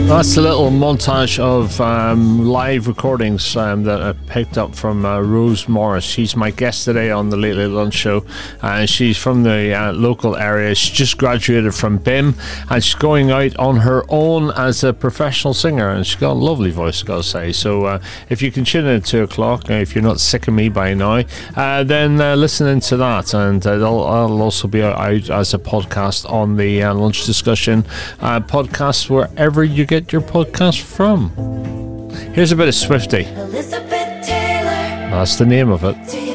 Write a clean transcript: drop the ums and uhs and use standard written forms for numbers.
That's a little montage of live recordings that I picked up from Rose Morris. She's my guest today on the Late Late Lunch Show. She's from the local area. She just graduated from BIM and she's going out on her own as a professional singer, and she's got a lovely voice, I've got to say. So if you can tune in at 2 o'clock, if you're not sick of me by now, then listen into that, and it'll also be out as a podcast on the Lunch Discussion podcast, wherever you get your podcast from. Here's a bit of Swiftie. Elizabeth Taylor. That's the name of it.